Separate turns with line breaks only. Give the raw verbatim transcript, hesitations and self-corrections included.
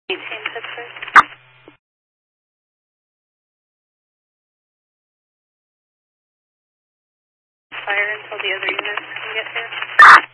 eighteen Pittsburgh. Fire until the other units can get here.